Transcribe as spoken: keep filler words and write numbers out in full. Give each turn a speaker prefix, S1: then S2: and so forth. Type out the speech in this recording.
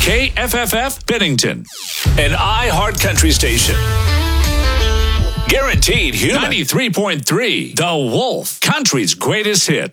S1: K F F F Bennington.
S2: An iHeart Country station. Guaranteed human.
S1: ninety-three point three The Wolf, country's greatest hits.